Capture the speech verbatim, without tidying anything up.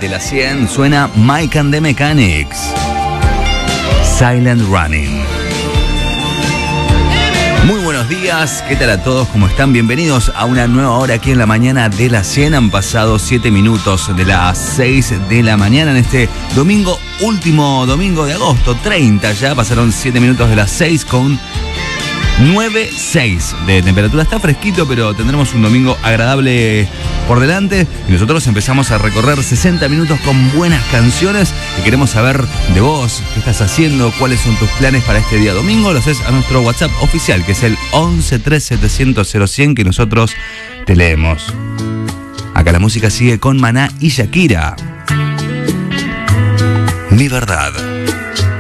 de la cien suena Mike and the Mechanics, Silent Running. Muy buenos días, ¿qué tal a todos? ¿Cómo están? Bienvenidos a una nueva hora aquí en la mañana de la cien. Han pasado siete minutos de las seis de la mañana en este domingo, último domingo de agosto, treinta ya. Pasaron siete minutos de las seis con nueve coma seis de temperatura. Está fresquito, pero tendremos un domingo agradable por delante. Y nosotros empezamos a recorrer sesenta minutos con buenas canciones. Y queremos saber de vos, qué estás haciendo, cuáles son tus planes para este día domingo. Lo haces a nuestro WhatsApp oficial, que es el once tres setecientos cero cien, que nosotros te leemos. Acá la música sigue con Maná y Shakira. Mi verdad.